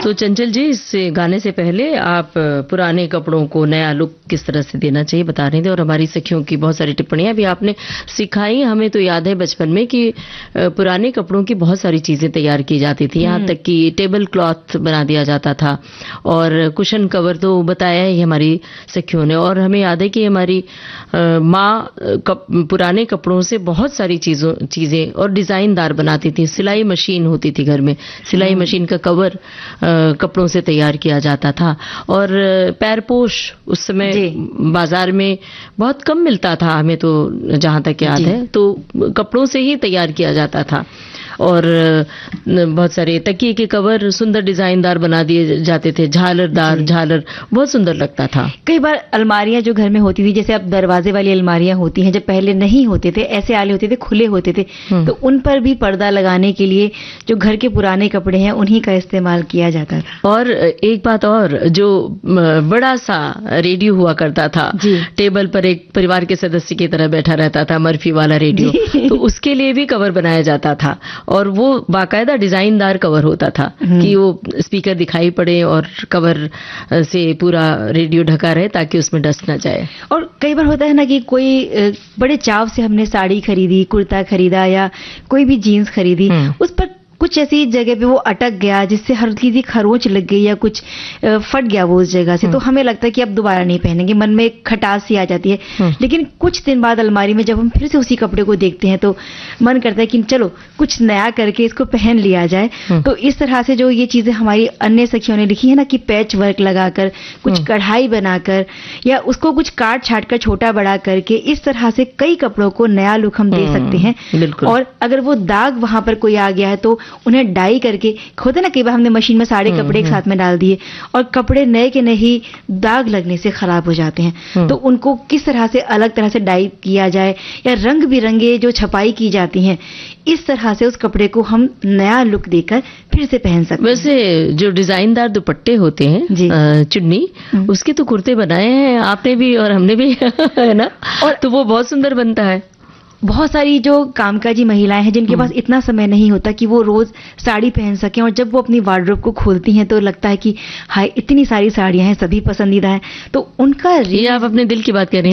तो चंचल जी, इस गाने से पहले आप पुराने कपड़ों को नया लुक किस तरह से देना चाहिए बता रहे थे, और हमारी सखियों की बहुत सारी टिप्पणियां भी आपने सिखाई। हमें तो याद है बचपन में कि पुराने कपड़ों की बहुत सारी चीजें तैयार की जाती थी, यहाँ तक कि टेबल क्लॉथ बना दिया जाता था और कुशन कवर तो बताया ही हमारी सखियों ने। और हमें याद है कि हमारी माँ पुराने कपड़ों से बहुत सारी चीजें और डिजाइनदार बनाती थी। सिलाई मशीन होती थी घर में, सिलाई मशीन का कवर कपड़ों से तैयार किया जाता था। और पैरपोश उस समय बाजार में बहुत कम मिलता था, हमें तो जहां तक याद है, तो कपड़ों से ही तैयार किया जाता था। और बहुत सारे तकिए के कवर सुंदर डिजाइनदार बना दिए जाते थे, झालरदार झालर, बहुत सुंदर लगता था। कई बार अलमारियां जो घर में होती थी, जैसे अब दरवाजे वाली अलमारियां होती हैं, जब पहले नहीं होते थे, ऐसे आले होते थे, खुले होते थे, तो उन पर भी पर्दा लगाने के लिए जो घर के पुराने कपड़े हैं उन्हीं का इस्तेमाल किया जाता था। और एक बात और, जो बड़ा सा रेडियो हुआ करता था, टेबल पर एक परिवार के सदस्य की तरह बैठा रहता था, मर्फी वाला रेडियो, तो उसके लिए भी कवर बनाया जाता था और वो बाकायदा डिजाइनदार कवर होता था कि वो स्पीकर दिखाई पड़े और कवर से पूरा रेडियो ढका रहे ताकि उसमें डस्ट ना जाए। और कई बार होता है ना कि कोई बड़े चाव से हमने साड़ी खरीदी, कुर्ता खरीदा या कोई भी जीन्स खरीदी, उस पर कुछ ऐसी जगह पे वो अटक गया जिससे हल्की सी खरोंच लग गई या कुछ फट गया वो उस जगह से, तो हमें लगता है कि अब दोबारा नहीं पहनेंगे, मन में एक खटास सी आ जाती है। लेकिन कुछ दिन बाद अलमारी में जब हम फिर से उसी कपड़े को देखते हैं तो मन करता है कि चलो कुछ नया करके इसको पहन लिया जाए। तो इस तरह से जो ये चीजें हमारी अन्य सखियों ने लिखी है ना कि पैच वर्क लगाकर, कुछ कढ़ाई बनाकर या उसको कुछ काट छाट कर छोटा बड़ा करके, इस तरह से कई कपड़ों को नया लुक हम दे सकते हैं। और अगर वो दाग वहां पर कोई आ गया है तो उन्हें डाई करके, होता ना कई बार हमने मशीन में सारे कपड़े एक साथ में डाल दिए और कपड़े नए के नए ही दाग लगने से खराब हो जाते हैं, तो उनको किस तरह से अलग तरह से डाई किया जाए या रंग बिरंगे जो छपाई की जाती हैं, इस तरह से उस कपड़े को हम नया लुक देकर फिर से पहन सकते हैं। वैसे जो डिजाइनदार दुपट्टे होते हैं, चुन्नी, उसके तो कुर्ते बनाए हैं आपने भी और हमने भी है ना, और तो वो बहुत सुंदर बनता है। बहुत सारी जो कामकाजी महिलाएं हैं जिनके पास इतना समय नहीं होता कि वो रोज साड़ी पहन सकें, और जब वो अपनी वार्डरोब को खोलती हैं तो लगता है कि हाय इतनी सारी साड़ियां हैं, सभी पसंदीदा हैं, तो उनका ये आप अपने दिल की बात कर रही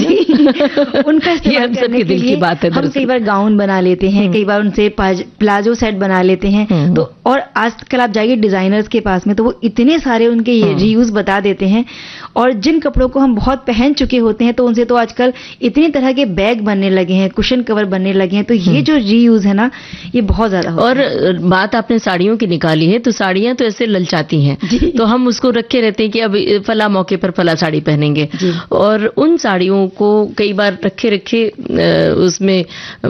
हैं उनका इस्तेमाल करने के लिए हम कई बार गाउन बना लेते हैं, कई बार उनसे प्लाजो सेट बना लेते हैं। तो और आजकल आप जाइए डिजाइनर्स के पास में तो वो इतने सारे उनके रीयूज बता देते हैं, और जिन कपड़ों को हम बहुत पहन चुके होते हैं तो उनसे तो आजकल इतनी तरह के बैग बनने लगे हैं, कुशन कवर बनने लगे हैं, तो ये जो रीयूज है ना ये बहुत ज्यादा होता है। और बात आपने साड़ियों की निकाली है, तो साड़ियां तो ऐसे ललचाती हैं, तो हम उसको रखे रहते हैं कि अब फला मौके पर फला साड़ी पहनेंगे, और उन साड़ियों को कई बार रखे रखे उसमें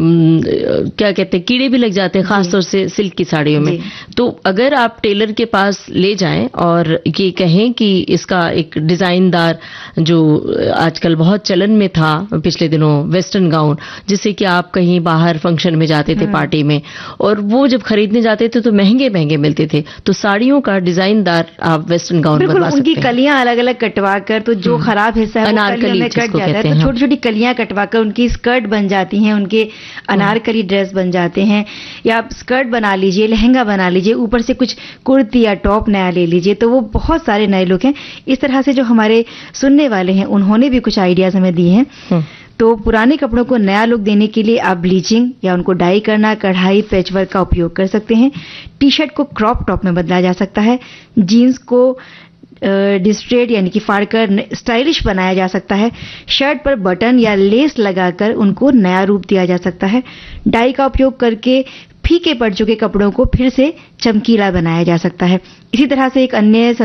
क्या कहते हैं, कीड़े भी लग जाते हैं, खासतौर से सिल्क की साड़ियों में। तो अगर आप टेलर के पास ले जाएं और ये कहें कि इसका एक डिजाइनदार, जो आजकल बहुत चलन में था पिछले दिनों, वेस्टर्न गाउन, जिससे कि आप कहीं बाहर फंक्शन में जाते थे पार्टी में, और वो जब खरीदने जाते थे तो महंगे महंगे मिलते थे, तो साड़ियों का डिजाइनदार आप वेस्टर्न गाउन बनवा सकते हैं। उनकी कलियां अलग अलग कटवा कर, तो जो खराब हिस्सा है अनारकली कट जाता है, तो छोटी छोटी कलियां कटवा कर उनकी स्कर्ट बन जाती हैं, उनके अनारकली ड्रेस बन जाते हैं, या आप स्कर्ट बना लीजिए, लहंगा बना लीजिए, ऊपर से कुछ कुर्ती या टॉप नया ले लीजिए, तो वो बहुत सारे नए लुक हैं। इस तरह से जो हमारे सुनने वाले हैं उन्होंने भी कुछ आइडियाज हमें दिए हैं। तो पुराने कपड़ों को नया लुक देने के लिए आप ब्लीचिंग या उनको डाई करना, कढ़ाई, पैचवर्क का उपयोग कर सकते हैं। टी शर्ट को क्रॉप टॉप में बदला जा सकता है, जीन्स को डिस्ट्रेट यानी कि फाड़कर स्टाइलिश बनाया जा सकता है, शर्ट पर बटन या लेस लगाकर उनको नया रूप दिया जा सकता है, डाई का उपयोग करके फीके पड़ चुके कपड़ों को फिर से चमकीला बनाया जा सकता है। इसी तरह से एक अन्य